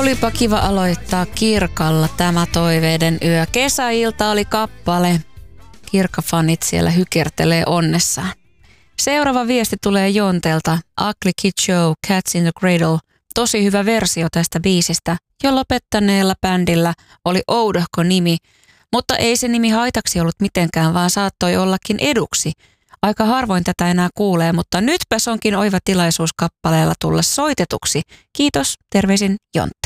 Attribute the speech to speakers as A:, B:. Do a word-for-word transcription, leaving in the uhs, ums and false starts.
A: Olipa kiva aloittaa Kirkalla tämä toiveiden yö. Kesäilta oli kappale. Kirkka-fanit siellä hykertelee onnessaan. Seuraava viesti tulee Jontelta. Ugly Kid Show, Cats in the Cradle. Tosi hyvä versio tästä biisistä. Jo lopettaneella bändillä oli oudohko nimi, mutta ei se nimi haitaksi ollut mitenkään, vaan saattoi ollakin eduksi. Aika harvoin tätä enää kuulee, mutta nytpäs onkin oiva tilaisuus kappaleella tulla soitetuksi. Kiitos, terveisin Jontta.